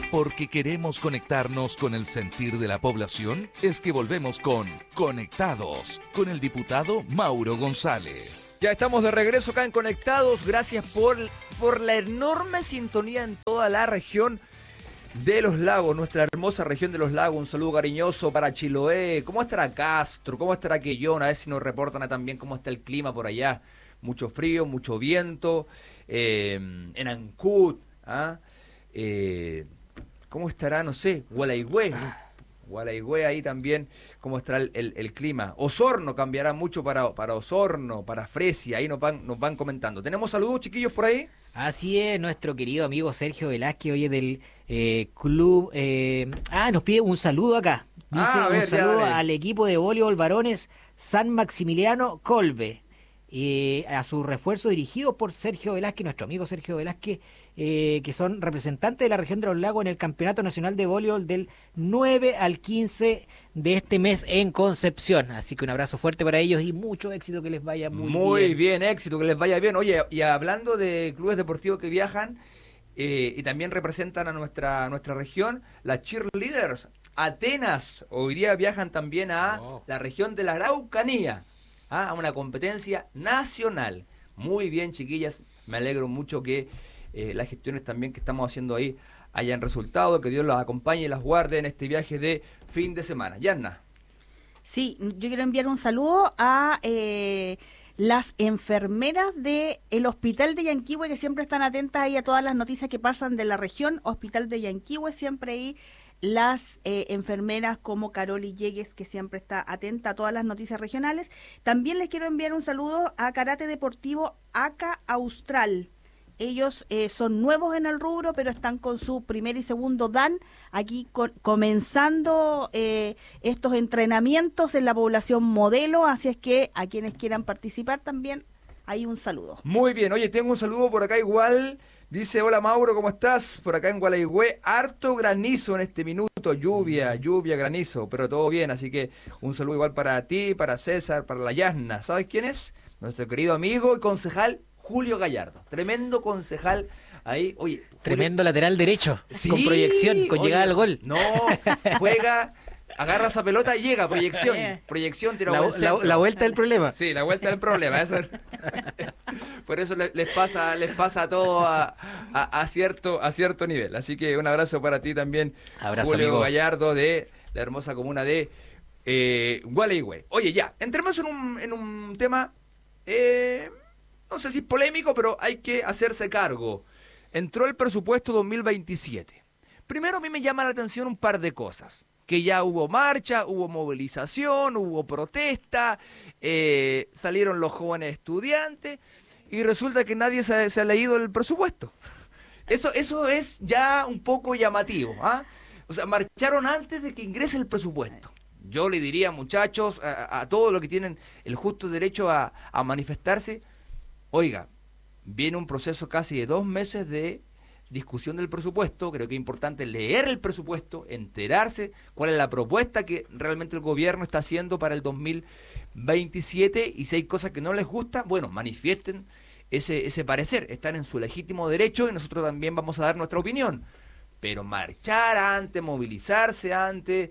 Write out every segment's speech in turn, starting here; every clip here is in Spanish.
Porque queremos conectarnos con el sentir de la población, es que volvemos con Conectados, con el diputado Mauro González. Ya estamos de regreso acá en Conectados. Gracias por la enorme sintonía en toda la región de los lagos, nuestra hermosa región de los lagos. Un saludo cariñoso para Chiloé. ¿Cómo estará Castro? ¿Cómo estará Quellón? A ver si nos reportan también cómo está el clima por allá. Mucho frío, mucho viento. En Ancud, ¿ah? ¿Cómo estará? No sé, Gualaigüe. Gualaigüe ahí también, cómo estará el clima. Osorno cambiará mucho para Osorno, para Fresia, ahí nos van comentando. ¿Tenemos saludos, chiquillos, por ahí? Así es, nuestro querido amigo Sergio Velázquez, oye, del club... nos pide un saludo acá. Dice a ver, un saludo ya, al equipo de voleibol varones San Maximiliano Colbe. A su refuerzo dirigido por Sergio Velázquez, nuestro amigo Sergio Velázquez, que son representantes de la región de los lagos en el Campeonato Nacional de Voleibol del 9 al 15 de este mes en Concepción. Así que un abrazo fuerte para ellos y mucho éxito, que les vaya muy bien. Éxito, que les vaya bien. Oye, y hablando de clubes deportivos que viajan y también representan a nuestra región, las cheerleaders Atenas hoy día viajan también a la región de la Araucanía, a una competencia nacional. Muy bien, chiquillas, me alegro mucho que las gestiones también que estamos haciendo ahí hayan resultado, que Dios las acompañe y las guarde en este viaje de fin de semana. Yanna. Sí, yo quiero enviar un saludo a las enfermeras del Hospital de Yanquihue, que siempre están atentas ahí a todas las noticias que pasan de la región. Hospital de Yanquihue, siempre ahí las enfermeras como Caroli Llegues, que siempre está atenta a todas las noticias regionales. También les quiero enviar un saludo a Karate Deportivo ACA Austral. Ellos son nuevos en el rubro, pero están con su primer y segundo dan aquí comenzando estos entrenamientos en la población modelo, así es que a quienes quieran participar también hay un saludo. Muy bien, oye, tengo un saludo por acá igual. Dice, hola Mauro, ¿cómo estás? Por acá en Gualaigüe, harto granizo en este minuto, lluvia, granizo, pero todo bien, así que un saludo igual para ti, para César, para la Yasna. ¿Sabes quién es? Nuestro querido amigo y concejal Julio Gallardo, tremendo concejal ahí, oye. Tremendo lateral derecho, sí, con proyección, con llegada al gol. No, juega... Agarra esa pelota y llega, proyección, tira la vuelta del problema. Sí, la vuelta del problema. Eso, por eso les pasa a todo a cierto nivel. Así que un abrazo para ti también, abrazo, Julio amigo Gallardo, de la hermosa comuna de Gualeguay. Oye, ya, entremos en un tema, no sé si polémico, pero hay que hacerse cargo. Entró el presupuesto 2027. Primero, a mí me llama la atención un par de cosas. Que ya hubo marcha, hubo movilización, hubo protesta, salieron los jóvenes estudiantes y resulta que nadie se ha leído el presupuesto. Eso es ya un poco llamativo, ¿ah? O sea, marcharon antes de que ingrese el presupuesto. Yo le diría, muchachos, a todos los que tienen el justo derecho a manifestarse, oiga, viene un proceso casi de 2 meses de discusión del presupuesto. Creo que es importante leer el presupuesto, enterarse cuál es la propuesta que realmente el gobierno está haciendo para el 2027 y si hay cosas que no les gusta, bueno, manifiesten ese parecer, están en su legítimo derecho y nosotros también vamos a dar nuestra opinión, pero marchar antes, movilizarse antes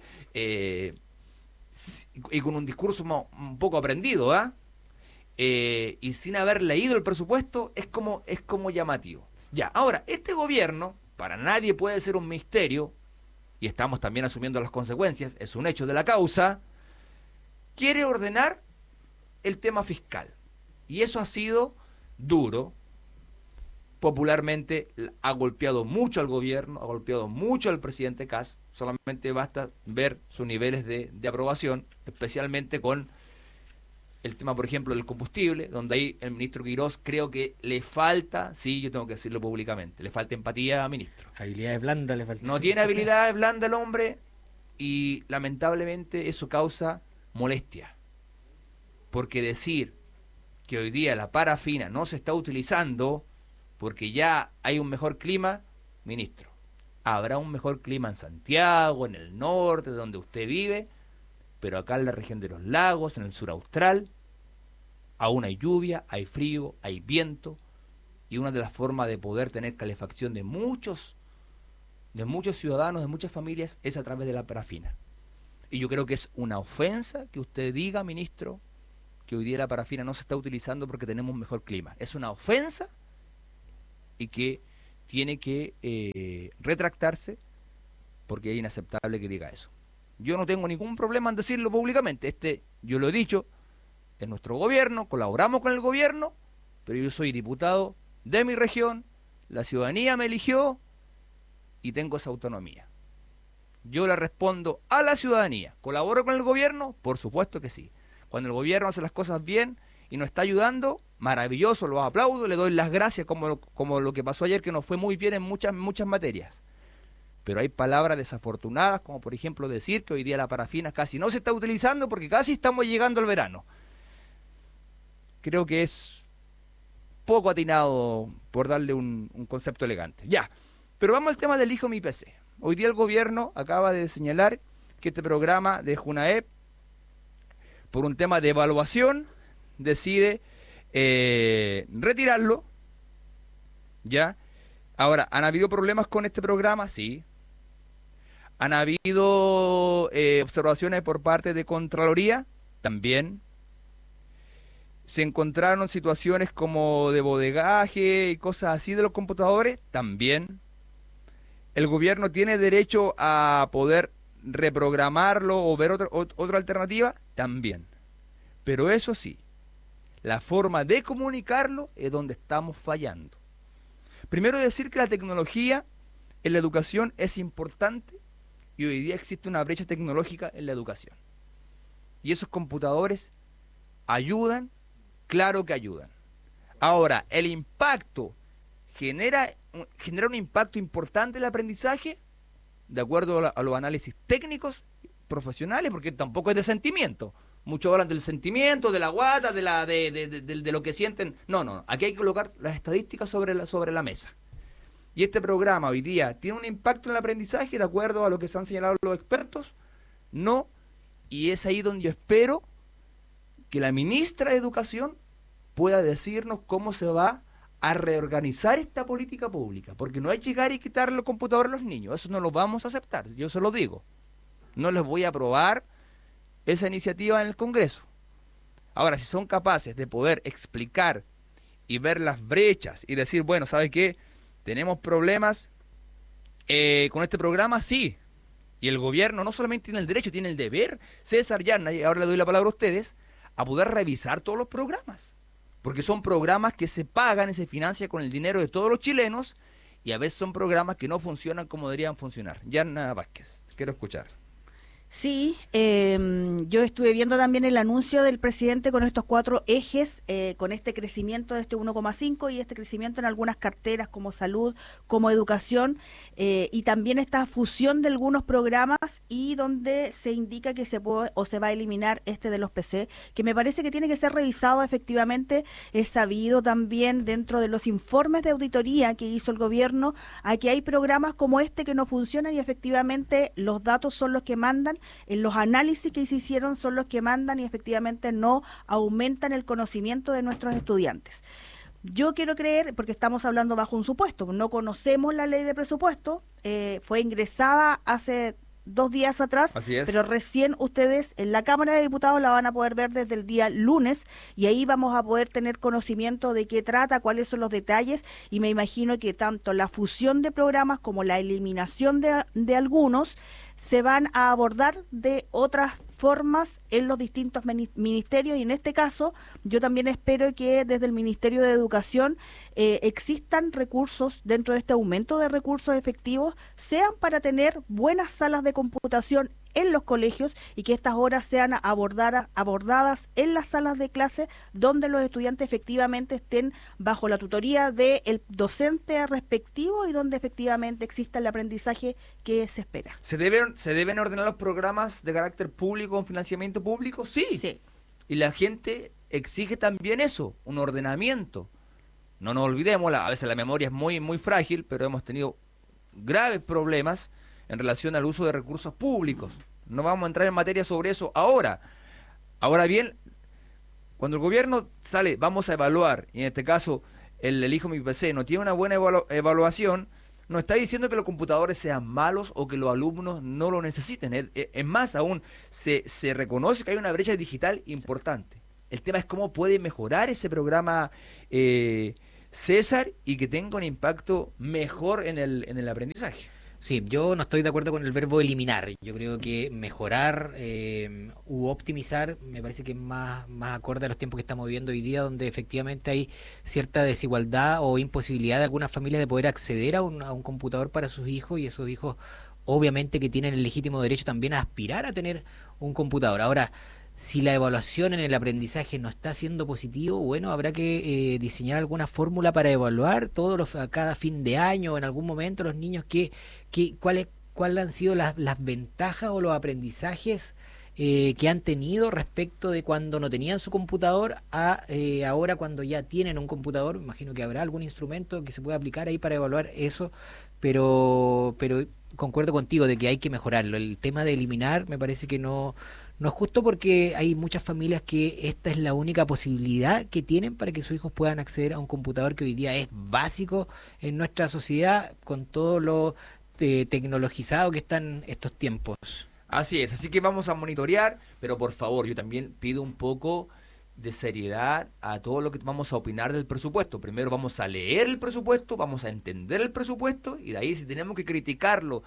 y con un discurso un poco aprendido, y sin haber leído el presupuesto es como llamativo. Ya, ahora, este gobierno, para nadie puede ser un misterio, y estamos también asumiendo las consecuencias, es un hecho de la causa, quiere ordenar el tema fiscal. Y eso ha sido duro, popularmente ha golpeado mucho al gobierno, ha golpeado mucho al presidente Kast, solamente basta ver sus niveles de aprobación, especialmente con el tema, por ejemplo, del combustible, donde ahí el ministro Quirós creo que le falta, sí, yo tengo que decirlo públicamente, le falta empatía, ministro. Habilidades blandas le falta. No tiene habilidades blandas el hombre y lamentablemente eso causa molestia. Porque decir que hoy día la parafina no se está utilizando porque ya hay un mejor clima, ministro, habrá un mejor clima en Santiago, en el norte, donde usted vive, pero acá en la región de los lagos, en el sur austral, aún hay lluvia, hay frío, hay viento, y una de las formas de poder tener calefacción de muchos de muchos ciudadanos, de muchas familias, es a través de la parafina. Y yo creo que es una ofensa que usted diga, ministro, que hoy día la parafina no se está utilizando porque tenemos un mejor clima. Es una ofensa y que tiene que retractarse porque es inaceptable que diga eso. Yo no tengo ningún problema en decirlo públicamente. Yo lo he dicho, es nuestro gobierno, colaboramos con el gobierno, pero yo soy diputado de mi región, la ciudadanía me eligió y tengo esa autonomía. Yo le respondo a la ciudadanía. ¿Colaboro con el gobierno? Por supuesto que sí. Cuando el gobierno hace las cosas bien y nos está ayudando, maravilloso, lo aplaudo, le doy las gracias, como lo que pasó ayer, que nos fue muy bien en muchas materias. Pero hay palabras desafortunadas, como por ejemplo decir que hoy día la parafina casi no se está utilizando porque casi estamos llegando al verano. Creo que es poco atinado, por darle un concepto elegante. Ya, pero vamos al tema del Hijo Mi PC. Hoy día el gobierno acaba de señalar que este programa de Junaep, por un tema de evaluación, decide retirarlo. ¿Ya? Ahora, ¿han habido problemas con este programa? Sí. ¿Han habido observaciones por parte de Contraloría? También. ¿Se encontraron situaciones como de bodegaje y cosas así de los computadores? También. ¿El gobierno tiene derecho a poder reprogramarlo o ver otra alternativa? También. Pero eso sí, la forma de comunicarlo es donde estamos fallando. Primero decir que la tecnología en la educación es importante y hoy día existe una brecha tecnológica en la educación. Y esos computadores ayudan, claro que ayudan. Ahora, el impacto genera un impacto importante en el aprendizaje, de acuerdo a los análisis técnicos, profesionales, porque tampoco es de sentimiento. Muchos hablan del sentimiento, de la guata, de lo que sienten. No. Aquí hay que colocar las estadísticas sobre la mesa. Y este programa hoy día tiene un impacto en el aprendizaje, de acuerdo a lo que se han señalado los expertos. No. Y es ahí donde yo espero que la ministra de Educación pueda decirnos cómo se va a reorganizar esta política pública. Porque no hay que llegar y quitarle los computadores a los niños. Eso no lo vamos a aceptar. Yo se lo digo. No les voy a aprobar esa iniciativa en el Congreso. Ahora, si son capaces de poder explicar y ver las brechas y decir, bueno, ¿sabe qué? Tenemos problemas con este programa, sí. Y el gobierno no solamente tiene el derecho, tiene el deber, César Yarna, y ahora le doy la palabra a ustedes, a poder revisar todos los programas. Porque son programas que se pagan y se financian con el dinero de todos los chilenos y a veces son programas que no funcionan como deberían funcionar. Yarna Vázquez, quiero escuchar. Sí, yo estuve viendo también el anuncio del presidente con estos 4 ejes, con este crecimiento de este 1,5 y este crecimiento en algunas carteras como salud, como educación, y también esta fusión de algunos programas y donde se indica que se puede o se va a eliminar este de los PC, que me parece que tiene que ser revisado efectivamente. Es sabido también dentro de los informes de auditoría que hizo el gobierno a que hay programas como este que no funcionan y efectivamente los datos son los que mandan. En los análisis que se hicieron son los que mandan y efectivamente no aumentan el conocimiento de nuestros estudiantes. Yo quiero creer, porque estamos hablando bajo un supuesto, no conocemos la ley de presupuesto, fue ingresada hace 2 días atrás, pero recién ustedes en la Cámara de Diputados la van a poder ver desde el día lunes y ahí vamos a poder tener conocimiento de qué trata, cuáles son los detalles y me imagino que tanto la fusión de programas como la eliminación de algunos se van a abordar de otras formas en los distintos ministerios y en este caso yo también espero que desde el Ministerio de Educación existan recursos dentro de este aumento de recursos efectivos, sean para tener buenas salas de computación en los colegios y que estas horas sean abordadas en las salas de clase donde los estudiantes efectivamente estén bajo la tutoría del docente respectivo y donde efectivamente exista el aprendizaje que se espera. ¿Se deben ordenar los programas de carácter público con financiamiento público? Sí. Y la gente exige también eso, un ordenamiento. No nos olvidemos, a veces la memoria es muy, muy frágil, pero hemos tenido graves problemas en relación al uso de recursos públicos. No vamos a entrar en materia sobre eso ahora. Ahora bien, cuando el gobierno sale, vamos a evaluar, y en este caso el Hijo Mi PC no tiene una buena evaluación, no está diciendo que los computadores sean malos o que los alumnos no lo necesiten. Es más, aún se reconoce que hay una brecha digital importante. El tema es cómo puede mejorar ese programa César y que tenga un impacto mejor en el aprendizaje. Sí, yo no estoy de acuerdo con el verbo eliminar. Yo creo que mejorar u optimizar me parece que es más acorde a los tiempos que estamos viviendo hoy día, donde efectivamente hay cierta desigualdad o imposibilidad de algunas familias de poder acceder a un computador para sus hijos, y esos hijos obviamente que tienen el legítimo derecho también a aspirar a tener un computador. Ahora, si la evaluación en el aprendizaje no está siendo positivo, bueno, habrá que diseñar alguna fórmula para evaluar a cada fin de año o en algún momento los niños cuáles han sido las ventajas o los aprendizajes que han tenido respecto de cuando no tenían su computador a ahora cuando ya tienen un computador. Me imagino que habrá algún instrumento que se pueda aplicar ahí para evaluar eso, pero concuerdo contigo de que hay que mejorarlo. El tema de eliminar me parece que no es justo, porque hay muchas familias que esta es la única posibilidad que tienen para que sus hijos puedan acceder a un computador que hoy día es básico en nuestra sociedad con todo lo tecnologizado que están estos tiempos. Así es, así que vamos a monitorear, pero por favor, yo también pido un poco de seriedad a todo lo que vamos a opinar del presupuesto. Primero vamos a leer el presupuesto, vamos a entender el presupuesto, y de ahí si tenemos que criticarlo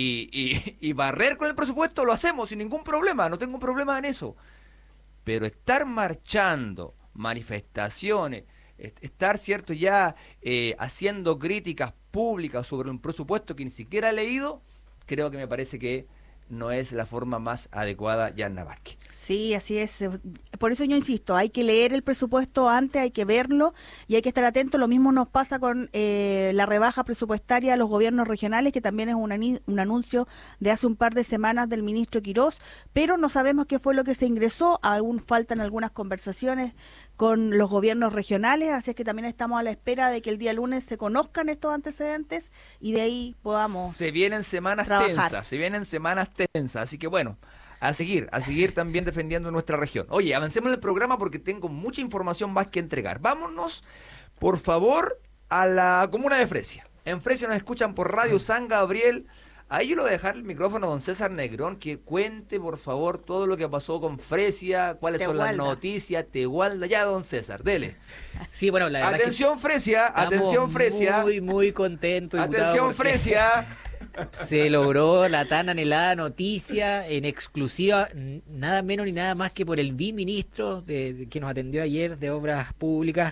y barrer con el presupuesto, lo hacemos sin ningún problema, no tengo problema en eso. Pero estar marchando, manifestaciones, estar, cierto, ya haciendo críticas públicas sobre un presupuesto que ni siquiera he leído, creo que me parece que no es la forma más adecuada, Yanna Vázquez. Sí, así es. Por eso yo insisto, hay que leer el presupuesto antes, hay que verlo y hay que estar atento. Lo mismo nos pasa con la rebaja presupuestaria a los gobiernos regionales, que también es un anuncio de hace un par de semanas del ministro Quirós, pero no sabemos qué fue lo que se ingresó. Aún faltan algunas conversaciones con los gobiernos regionales, así es que también estamos a la espera de que el día lunes se conozcan estos antecedentes y de ahí podamos Se vienen semanas trabajar. tensas, así que bueno, a seguir también defendiendo nuestra región. Oye, avancemos en el programa porque tengo mucha información más que entregar. Vámonos, por favor, a la comuna de Fresia. En Fresia nos escuchan por Radio San Gabriel. Ahí yo le voy a dejar el micrófono a don César Negrón, que cuente, por favor, todo lo que pasó con Fresia, cuáles son las noticias, Tegualda. Ya, don César, dele. Sí, bueno, la verdad Atención, Fresia, atención, Fresia. Muy contento, diputado, Atención, porque Fresia. se logró la tan anhelada noticia en exclusiva, nada menos ni nada más que por el viceministro que nos atendió ayer de Obras Públicas,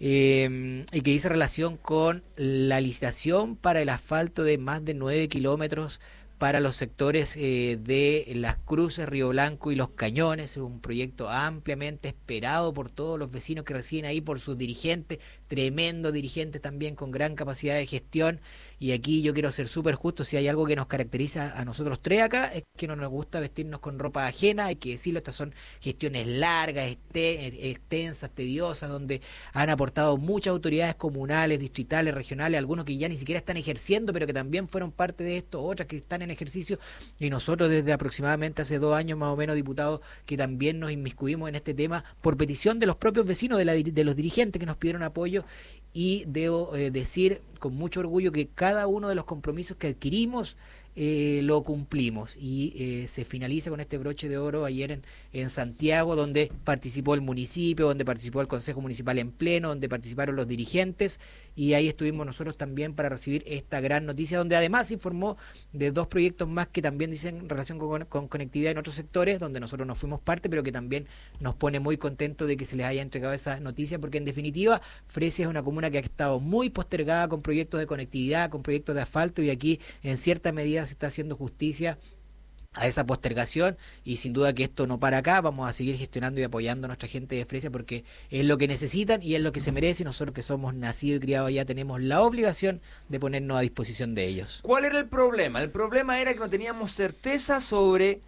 y que dice relación con la licitación para el asfalto de más de 9 kilómetros para los sectores de Las Cruces, Río Blanco y Los Cañones. Es un proyecto ampliamente esperado por todos los vecinos que residen ahí, por sus dirigentes, tremendos dirigentes también con gran capacidad de gestión. Y aquí yo quiero ser súper justo: si hay algo que nos caracteriza a nosotros tres acá, es que no nos gusta vestirnos con ropa ajena. Hay que decirlo, estas son gestiones largas, extensas, tediosas, donde han aportado muchas autoridades comunales, distritales, regionales, algunos que ya ni siquiera están ejerciendo, pero que también fueron parte de esto, otras que están en ejercicio, y nosotros desde aproximadamente hace 2 años más o menos, diputados, que también nos inmiscuimos en este tema por petición de los propios vecinos, de los dirigentes que nos pidieron apoyo. Y debo decir con mucho orgullo que cada uno de los compromisos que adquirimos lo cumplimos, y se finaliza con este broche de oro ayer en Santiago, donde participó el municipio, donde participó el Consejo Municipal en pleno, donde participaron los dirigentes, y ahí estuvimos nosotros también para recibir esta gran noticia, donde además se informó de 2 proyectos más que también dicen relación con conectividad en otros sectores, donde nosotros no fuimos parte, pero que también nos pone muy contentos de que se les haya entregado esa noticia, porque en definitiva Fresia es una comuna que ha estado muy postergada con proyectos de conectividad, con proyectos de asfalto, y aquí en cierta medida se está haciendo justicia a esa postergación, y sin duda que esto no para acá. Vamos a seguir gestionando y apoyando a nuestra gente de Fresia, porque es lo que necesitan y es lo que se merece, y nosotros que somos nacidos y criados allá tenemos la obligación de ponernos a disposición de ellos. ¿Cuál era el problema? El problema era que no teníamos certeza sobre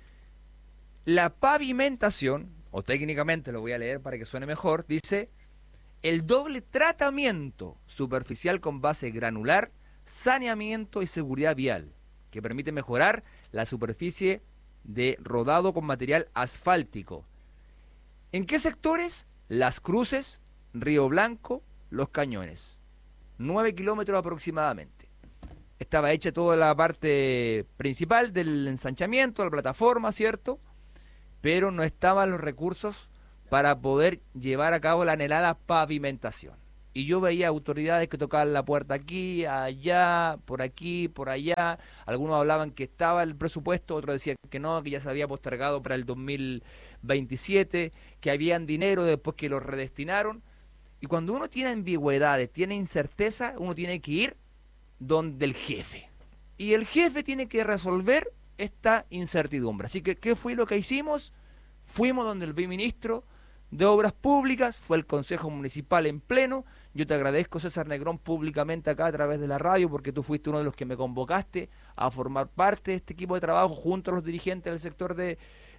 la pavimentación, o técnicamente lo voy a leer para que suene mejor, dice: el doble tratamiento superficial con base granular, saneamiento y seguridad vial, que permite mejorar la superficie de rodado con material asfáltico. ¿En qué sectores? Las Cruces, Río Blanco, Los Cañones. 9 kilómetros aproximadamente. estaba hecha toda la parte principal del ensanchamiento, la plataforma, ¿cierto? Pero no estaban los recursos para poder llevar a cabo la anhelada pavimentación. Y yo veía autoridades que tocaban la puerta aquí, allá, por aquí, por allá. Algunos hablaban que estaba el presupuesto, otros decían que no, que ya se había postergado para el 2027, que habían dinero después que lo redestinaron. Y cuando uno tiene ambigüedades, tiene incerteza, uno tiene que ir donde el jefe. Y el jefe tiene que resolver esta incertidumbre. Así que, ¿qué fue lo que hicimos? Fuimos donde el viceministro de Obras Públicas, fue el Consejo Municipal en pleno. Yo te agradezco, César Negrón, públicamente acá a través de la radio, porque tú fuiste uno de los que me convocaste a formar parte de este equipo de trabajo junto a los dirigentes del sector de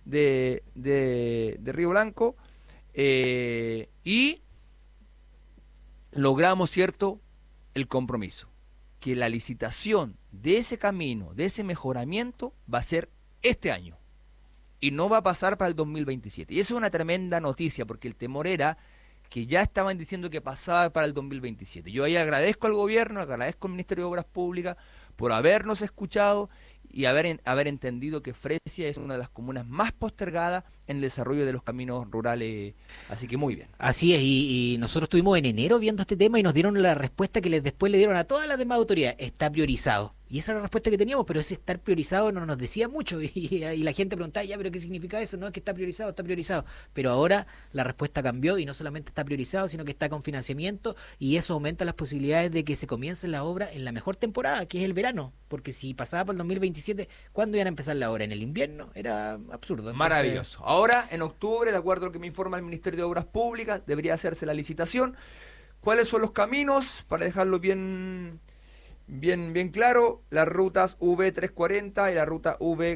Río Blanco. Y logramos, ¿cierto?, el compromiso, que la licitación de ese camino, de ese mejoramiento, va a ser este año y no va a pasar para el 2027. Y eso es una tremenda noticia, porque el temor era que ya estaban diciendo que pasaba para el 2027. Yo ahí agradezco al gobierno, agradezco al Ministerio de Obras Públicas por habernos escuchado y haber entendido que Fresia es una de las comunas más postergadas en el desarrollo de los caminos rurales. Así que muy bien. Así es, y nosotros estuvimos en enero viendo este tema y nos dieron la respuesta que después le dieron a todas las demás autoridades: está priorizado. Y esa era la respuesta que teníamos, pero ese estar priorizado no nos decía mucho, y la gente preguntaba, ya, pero ¿qué significa eso? No, es que está priorizado, pero ahora la respuesta cambió y no solamente está priorizado, sino que está con financiamiento, y eso aumenta las posibilidades de que se comience la obra en la mejor temporada, que es el verano, porque si pasaba por el 2027, ¿cuándo iban a empezar la obra? ¿En el invierno? Era absurdo. Entonces, maravilloso. Ahora, en octubre, de acuerdo a lo que me informa el Ministerio de Obras Públicas, debería hacerse la licitación. ¿Cuáles son los caminos? Para dejarlo bien claro: las rutas V340 y la ruta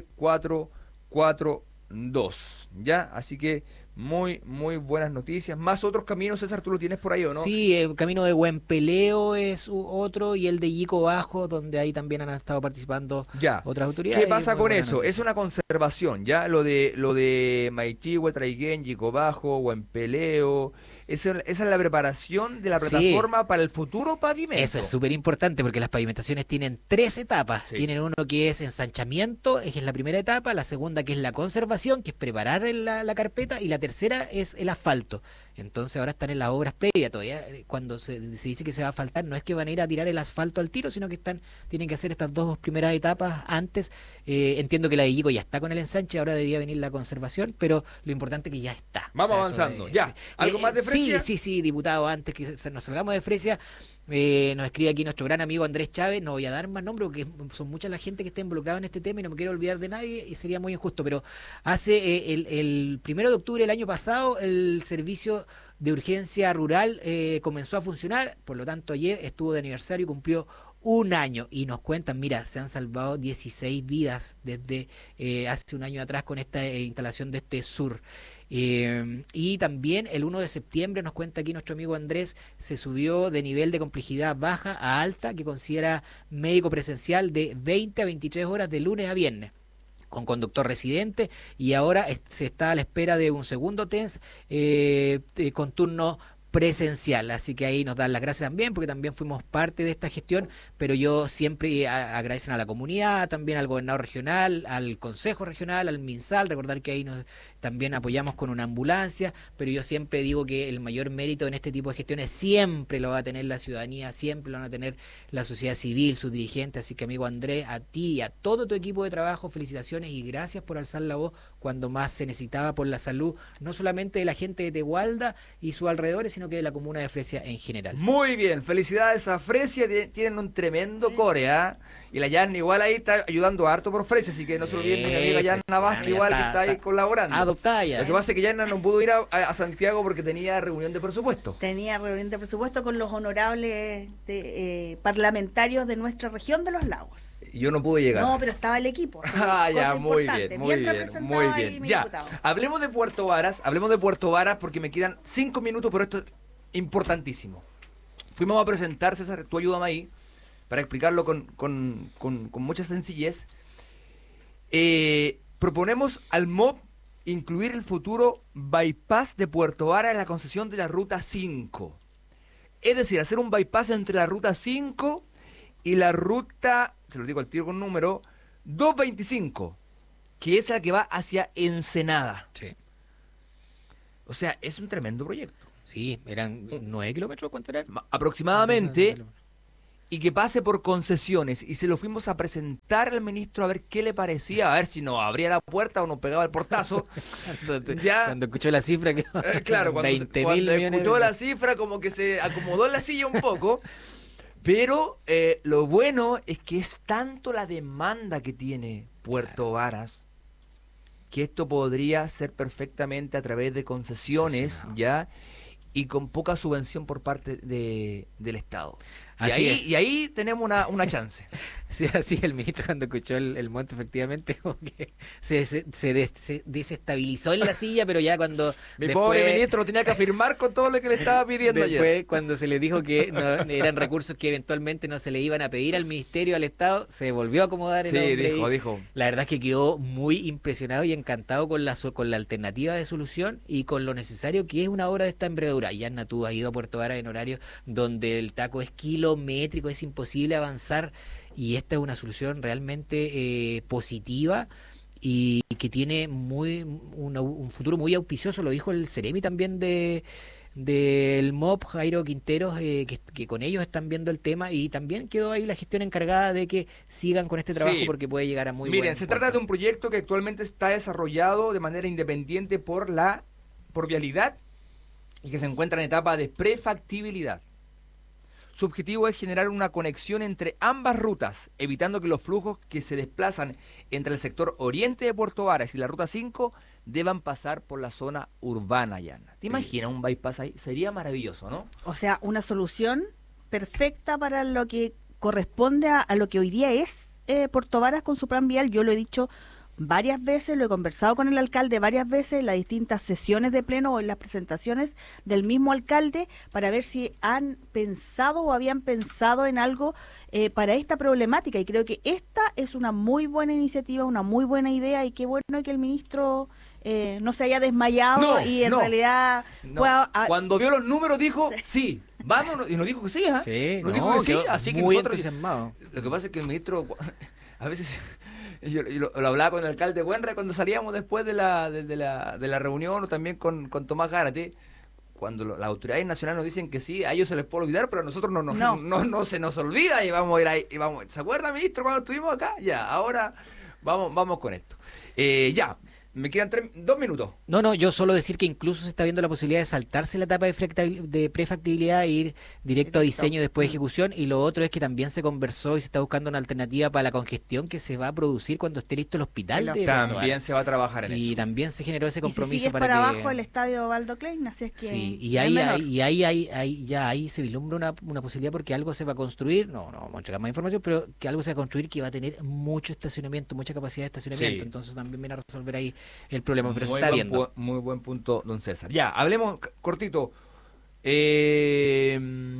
V442, ¿ya? Así que muy buenas noticias. Más otros caminos, César, ¿tú lo tienes por ahí o no? Sí, el camino de Huempeleo es otro, y el de Yico Bajo, donde ahí también han estado participando otras autoridades. ¿Qué pasa con eso? Noticia. Es una conservación, ¿ya? Lo de Maichihue, Traiguén, Yico Bajo, Huempeleo. Esa es la preparación de la plataforma para el futuro pavimento. Eso es súper importante, porque las pavimentaciones tienen 3 etapas. Sí. Tienen uno que es ensanchamiento, que es la primera etapa; la segunda que es la conservación, que es preparar la carpeta; y la tercera es el asfalto. Entonces ahora están en las obras previas todavía. Cuando se dice que se va a asfaltar, no es que van a ir a tirar el asfalto al tiro, sino que tienen que hacer estas 2 primeras etapas antes. Entiendo que la de Yico ya está con el ensanche, ahora debería venir la conservación, pero lo importante es que ya está. Vamos avanzando. Ya. ¿Algo más de Fresia? Sí, diputado, antes que nos salgamos de Fresia, nos escribe aquí nuestro gran amigo Andrés Chávez. No voy a dar más nombres porque son mucha la gente que está involucrada en este tema y no me quiero olvidar de nadie y sería muy injusto, pero hace el 1 de octubre del año pasado el servicio de urgencia rural comenzó a funcionar. Por lo tanto, ayer estuvo de aniversario y cumplió 1 año, y nos cuentan, mira, se han salvado 16 vidas desde hace 1 año atrás con esta instalación de este sur. Y también el 1 de septiembre, nos cuenta aquí nuestro amigo Andrés, se subió de nivel de complejidad baja a alta, que considera médico presencial de 20 a 23 horas de lunes a viernes, con conductor residente, y ahora se está a la espera de un segundo test con turno presencial. Así que ahí nos dan las gracias también, porque también fuimos parte de esta gestión, pero yo siempre agradecen a la comunidad, también al gobernador regional, al consejo regional, al MinSal. Recordar que ahí también apoyamos con una ambulancia, pero yo siempre digo que el mayor mérito en este tipo de gestiones siempre lo va a tener la ciudadanía, siempre lo van a tener la sociedad civil, sus dirigentes. Así que, amigo Andrés, a ti y a todo tu equipo de trabajo, felicitaciones y gracias por alzar la voz cuando más se necesitaba por la salud, no solamente de la gente de Tegualda y sus alrededores, sino que de la comuna de Fresia en general. Muy bien, felicidades a Fresia, tienen un tremendo core, ¿ah? Y la Yarna igual ahí está ayudando harto por Fresia, así que no se olviden de mi amiga Yarna Vázquez, igual que está ahí colaborando. Adoptada ya. Lo que pasa es que Yarna no pudo ir a Santiago porque tenía reunión de presupuesto. Tenía reunión de presupuesto con los honorables parlamentarios de nuestra región de los lagos. Yo no pude llegar. No, pero estaba el equipo. Ya, muy bien. Ya, hablemos de Puerto Varas porque me quedan 5 minutos, pero esto es importantísimo. Fuimos a presentar, César, tú ayúdame ahí, para explicarlo con mucha sencillez. Proponemos al MOB incluir el futuro bypass de Puerto Varas en la concesión de la Ruta 5. Es decir, hacer un bypass entre la Ruta 5 y la ruta, se lo digo al tiro con número, 225, que es la que va hacia Ensenada. Sí. O sea, es un tremendo proyecto. Sí, eran 9 kilómetros, ¿cuánto eran? Aproximadamente, y que pase por concesiones. Y se lo fuimos a presentar al ministro a ver qué le parecía, a ver si nos abría la puerta o nos pegaba el portazo. Cuando escuchó la cifra que claro, cuando 20.000 millones escuchó la cifra como que se acomodó en la silla un poco. Pero lo bueno es que es tanto la demanda que tiene Puerto Varas que esto podría ser perfectamente a través de concesiones, Sí, no. ¿ya? Y con poca subvención por parte del Estado. Así es. Y ahí tenemos una chance. Sí, así el ministro cuando escuchó el monto efectivamente como que se desestabilizó en la silla, pero ya cuando Mi pobre ministro lo tenía que afirmar con todo lo que le estaba pidiendo después ayer. cuando se le dijo que no, eran recursos que eventualmente no se le iban a pedir al ministerio, al Estado, se volvió a acomodar el Sí, hombre y dijo. la verdad es que quedó muy impresionado y encantado con la alternativa de solución y con lo necesario que es una obra de esta envergadura. Yanna, tú has ido a Puerto Varas en horario donde el taco es kilométrico, es imposible avanzar y esta es una solución realmente positiva y que tiene un futuro muy auspicioso, lo dijo el Ceremi también del MOP, Jairo Quinteros, que con ellos están viendo el tema y también quedó ahí la gestión encargada de que sigan con este trabajo Sí. porque puede llegar a muy Miren, buen se puerto. trata de un proyecto que actualmente está desarrollado de manera independiente por Vialidad y que se encuentra en etapa de prefactibilidad. Su objetivo es generar una conexión entre ambas rutas, evitando que los flujos que se desplazan entre el sector oriente de Puerto Varas y la ruta 5 deban pasar por la zona urbana, Yana. ¿Te imaginas un bypass ahí? Sería maravilloso, ¿no? O sea, una solución perfecta para lo que corresponde a lo que hoy día es Puerto Varas con su plan vial. Yo lo he dicho varias veces, lo he conversado con el alcalde varias veces en las distintas sesiones de pleno o en las presentaciones del mismo alcalde para ver si han pensado o habían pensado en algo para esta problemática, y creo que esta es una muy buena iniciativa, una muy buena idea, y qué bueno que el ministro no se haya desmayado en realidad No. pueda... Cuando vio los números dijo, sí, vámonos, y nos dijo que sí, ¿ah? Sí, Nos no, dijo que sí, quedó así que muy nosotros... entusiasmado. Lo que pasa es que el ministro, a veces, yo lo hablaba con el alcalde Buenra cuando salíamos después de la reunión, o también con Tomás Gárate, cuando las autoridades nacionales nos dicen que sí, a ellos se les puede olvidar, pero a nosotros no se nos olvida y vamos a ir ahí. ¿Se acuerda, ministro, cuando estuvimos acá? Ya, ahora vamos con esto. Ya. Me quedan 2 minutos. No, yo solo decir que incluso se está viendo la posibilidad de saltarse la etapa de prefactibilidad e ir directo a diseño después de ejecución, y lo otro es que también se conversó y se está buscando una alternativa para la congestión que se va a producir cuando esté listo el hospital de Puerto También Varas. se va a trabajar en Y eso. también se generó ese Y si compromiso sigues para para que... abajo el estadio Valdo Klein, así es que Sí, y no es menor. ahí se vislumbra una posibilidad porque algo se va a construir, no vamos a entregar más información, pero que algo se va a construir que va a tener mucho estacionamiento, mucha capacidad de estacionamiento, Sí. entonces también viene a resolver ahí el problema, pero se Muy está buen viendo. muy buen punto, don César. Ya, hablemos cortito. El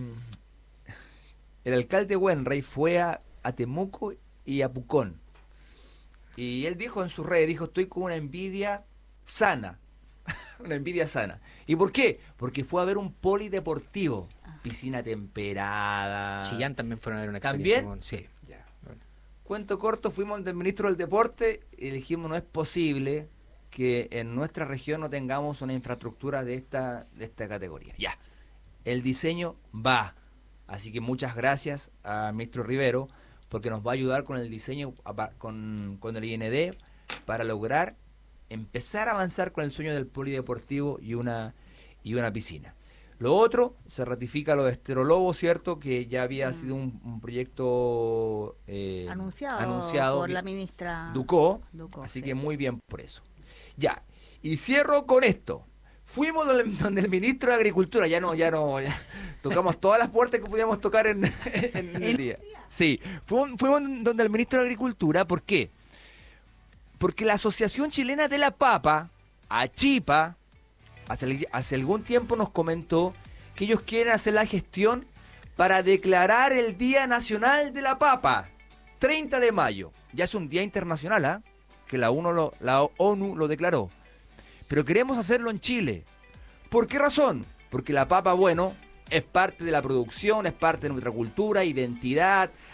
alcalde Wenrey fue a Temuco y a Pucón. Y él dijo en sus redes, estoy con una envidia sana. Una envidia sana. ¿Y por qué? Porque fue a ver un polideportivo. Piscina temperada. Chillán también fueron a ver una ¿También? experiencia. Sí. Ya. Cuento corto, fuimos del ministro del Deporte y le dijimos, no es posible que en nuestra región no tengamos una infraestructura de esta categoría. Ya, el diseño va. Así que muchas gracias al ministro Rivero, porque nos va a ayudar con el diseño, con el IND, para lograr empezar a avanzar con el sueño del polideportivo y una piscina. Lo otro, se ratifica lo de Esterolobo, ¿cierto? Que ya había sido un proyecto anunciado por la ministra Ducó, Ducó, así sí. que muy bien por eso. Ya, y cierro con esto. Fuimos donde el ministro de Agricultura, ya tocamos todas las puertas que podíamos tocar en el día. Sí, fuimos donde el ministro de Agricultura, ¿por qué? Porque la Asociación Chilena de la Papa, ACHIPA, hace algún tiempo nos comentó que ellos quieren hacer la gestión para declarar el Día Nacional de la Papa, 30 de mayo. Ya es un día internacional, ¿ah? Que la ONU lo declaró. Pero queremos hacerlo en Chile. ¿Por qué razón? Porque la papa, bueno, es parte de la producción, es parte de nuestra cultura, identidad.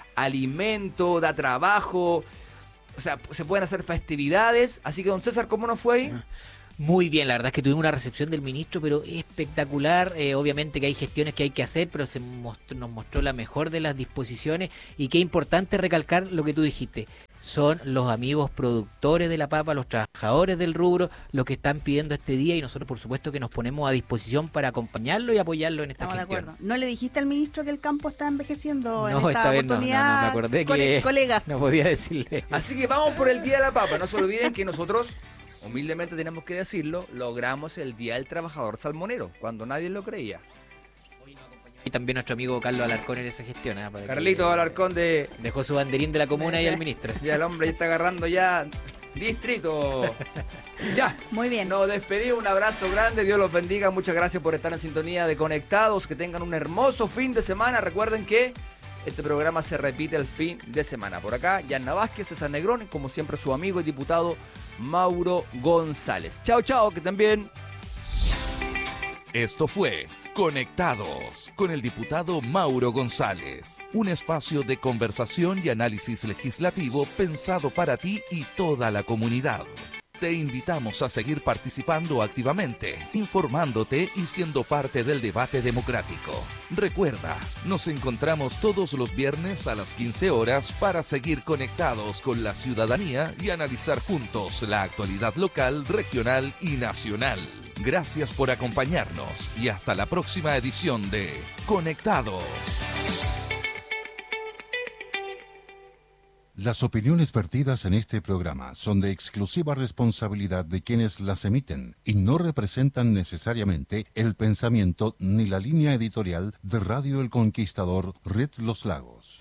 alimento, da trabajo, o sea, se pueden hacer festividades. Así que, don César, ¿cómo nos fue ahí? Muy bien, la verdad es que tuvimos una recepción del ministro, pero espectacular. Obviamente que hay gestiones que hay que hacer, pero nos mostró la mejor de las disposiciones. Y qué importante recalcar lo que tú dijiste. Son los amigos productores de la papa, los trabajadores del rubro, los que están pidiendo este día, y nosotros por supuesto que nos ponemos a disposición para acompañarlo y apoyarlo en esta Estamos gestión. de acuerdo. ¿No le dijiste al ministro que el campo está envejeciendo en No, esta vez no, oportunidad? me acordé que Colega. no podía decirle. Así que vamos por el Día de la Papa. No se olviden que nosotros, humildemente tenemos que decirlo, logramos el Día del Trabajador Salmonero, cuando nadie lo creía. Y también nuestro amigo Carlos Alarcón en esa gestión. Carlito Alarcón dejó su banderín de la comuna y al ministro. Ya el hombre está agarrando ya distrito. Ya. Muy bien. Nos despedimos, un abrazo grande, Dios los bendiga, muchas gracias por estar en sintonía de Conectados, que tengan un hermoso fin de semana. Recuerden que este programa se repite el fin de semana. Por acá, Yanna Vázquez, César Negrón y como siempre su amigo y diputado Mauro González. Chao, chao, que estén bien. Esto fue Conectados con el diputado Mauro González, un espacio de conversación y análisis legislativo pensado para ti y toda la comunidad. Te invitamos a seguir participando activamente, informándote y siendo parte del debate democrático. Recuerda, nos encontramos todos los viernes a las 15 horas para seguir conectados con la ciudadanía y analizar juntos la actualidad local, regional y nacional. Gracias por acompañarnos y hasta la próxima edición de Conectados. Las opiniones vertidas en este programa son de exclusiva responsabilidad de quienes las emiten y no representan necesariamente el pensamiento ni la línea editorial de Radio El Conquistador, Red Los Lagos.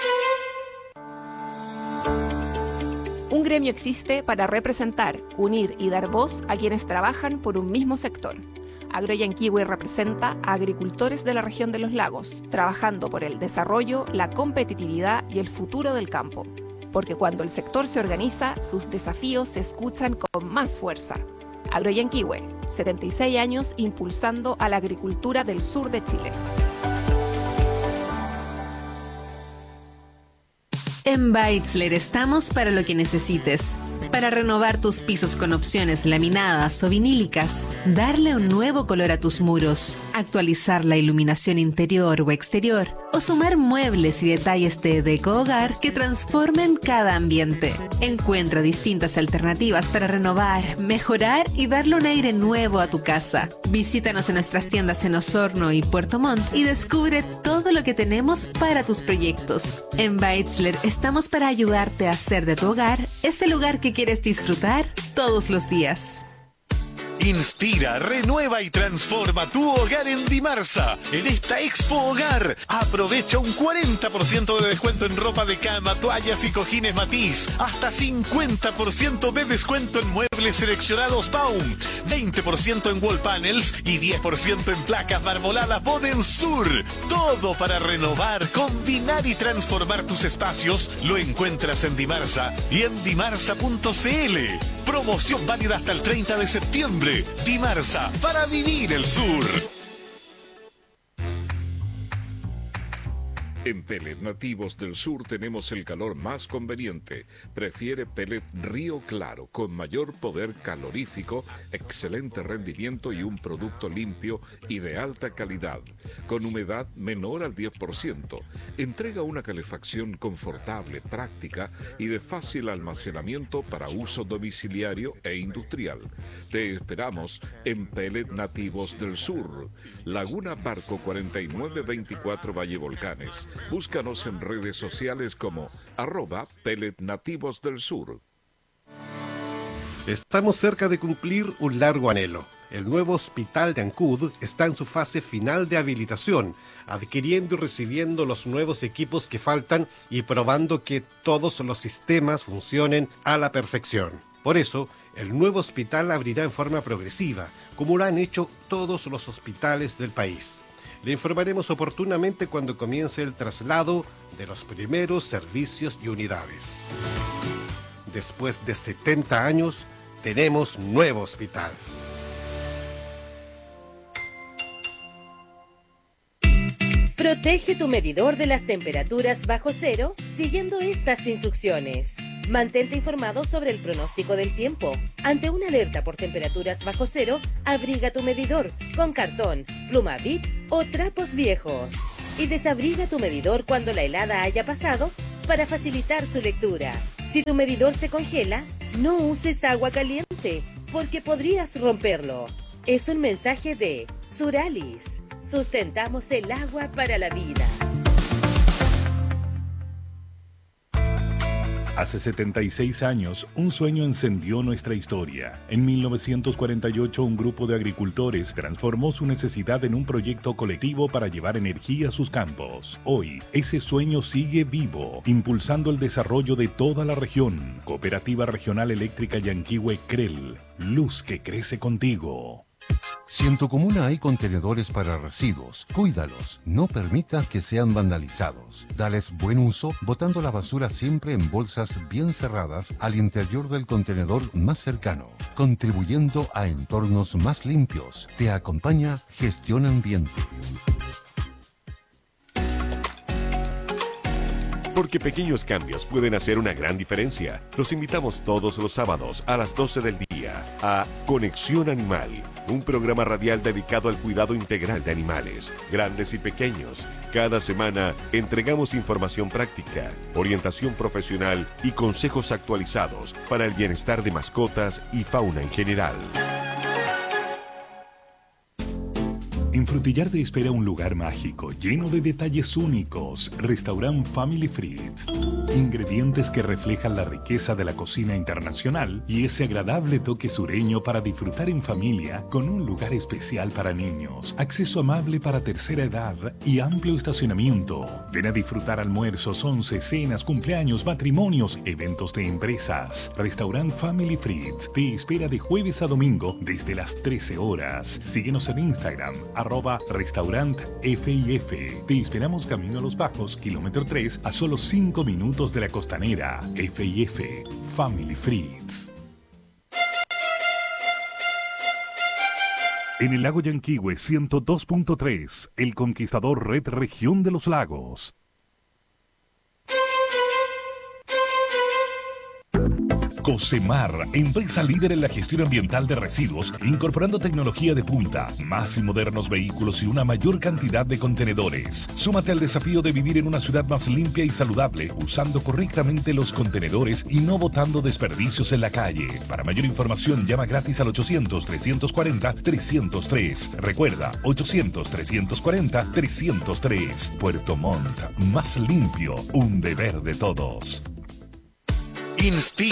Un gremio existe para representar, unir y dar voz a quienes trabajan por un mismo sector. Agroyanquihue representa a agricultores de la región de los lagos, trabajando por el desarrollo, la competitividad y el futuro del campo. Porque cuando el sector se organiza, sus desafíos se escuchan con más fuerza. Agroyanquihue, 76 años impulsando a la agricultura del sur de Chile. En Beitzler estamos para lo que necesites. Para renovar tus pisos con opciones laminadas o vinílicas, darle un nuevo color a tus muros, actualizar la iluminación interior o exterior, o sumar muebles y detalles de deco-hogar que transformen cada ambiente. Encuentra distintas alternativas para renovar, mejorar y darle un aire nuevo a tu casa. Visítanos en nuestras tiendas en Osorno y Puerto Montt y descubre todo lo que tenemos para tus proyectos. En Beitzler estamos para ayudarte a hacer de tu hogar ese lugar que quieres disfrutar todos los días. Inspira, renueva y transforma tu hogar en Dimarsa. En esta Expo Hogar, aprovecha un 40% de descuento en ropa de cama, toallas y cojines Matiz. Hasta 50% de descuento en muebles seleccionados Baum. 20% en wall panels y 10% en placas marmoladas Boden Sur. Todo para renovar, combinar y transformar tus espacios. Lo encuentras en Dimarsa y en dimarsa.cl. Promoción válida hasta el 30 de septiembre. Dimarsa, para vivir el sur. En Pellet Nativos del Sur tenemos el calor más conveniente. Prefiere pellet Río Claro, con mayor poder calorífico, excelente rendimiento y un producto limpio y de alta calidad, con humedad menor al 10%. Entrega una calefacción confortable, práctica y de fácil almacenamiento para uso domiciliario e industrial. Te esperamos en Pellet Nativos del Sur, Laguna Barco 4924 Valle Volcanes. Búscanos en redes sociales como @pelletnativosdelsur. Estamos cerca de cumplir un largo anhelo. El nuevo hospital de Ancud está en su fase final de habilitación, adquiriendo y recibiendo los nuevos equipos que faltan y probando que todos los sistemas funcionen a la perfección. Por eso, el nuevo hospital abrirá en forma progresiva, como lo han hecho todos los hospitales del país. Le informaremos oportunamente cuando comience el traslado de los primeros servicios y unidades. Después de 70 años, tenemos nuevo hospital. Protege tu medidor de las temperaturas bajo cero siguiendo estas instrucciones. Mantente informado sobre el pronóstico del tiempo. Ante una alerta por temperaturas bajo cero, abriga tu medidor con cartón, pluma Bic o trapos viejos. Y desabriga tu medidor cuando la helada haya pasado para facilitar su lectura. Si tu medidor se congela, no uses agua caliente porque podrías romperlo. Es un mensaje de Suralis. Sustentamos el agua para la vida. Hace 76 años, un sueño encendió nuestra historia. En 1948, un grupo de agricultores transformó su necesidad en un proyecto colectivo para llevar energía a sus campos. Hoy, ese sueño sigue vivo, impulsando el desarrollo de toda la región. Cooperativa Regional Eléctrica Yanquihue CREL. Luz que crece contigo. Si en tu comuna hay contenedores para residuos, cuídalos, no permitas que sean vandalizados. Dales buen uso, botando la basura siempre en bolsas bien cerradas al interior del contenedor más cercano, contribuyendo a entornos más limpios. Te acompaña Gestión Ambiente. Porque pequeños cambios pueden hacer una gran diferencia. Los invitamos todos los sábados a las 12 del día a Conexión Animal, un programa radial dedicado al cuidado integral de animales, grandes y pequeños. Cada semana entregamos información práctica, orientación profesional y consejos actualizados para el bienestar de mascotas y fauna en general. En Frutillar te espera un lugar mágico, lleno de detalles únicos. Restaurant Family Frites. Ingredientes que reflejan la riqueza de la cocina internacional y ese agradable toque sureño para disfrutar en familia con un lugar especial para niños. Acceso amable para tercera edad y amplio estacionamiento. Ven a disfrutar almuerzos, once, cenas, cumpleaños, matrimonios, eventos de empresas. Restaurant Family Frites te espera de jueves a domingo desde las 13 horas. Síguenos en Instagram, @restaurant FIF. Te esperamos camino a Los Bajos, kilómetro 3, a solo 5 minutos de la Costanera. FIF, Family Frites. En el lago Yanquihue 102.3, El Conquistador Red Región de los Lagos. Cosemar, empresa líder en la gestión ambiental de residuos, incorporando tecnología de punta, más y modernos vehículos y una mayor cantidad de contenedores. Súmate al desafío de vivir en una ciudad más limpia y saludable, usando correctamente los contenedores y no botando desperdicios en la calle. Para mayor información, llama gratis al 800-340-303. Recuerda, 800-340-303. Puerto Montt, más limpio, un deber de todos. Inspira.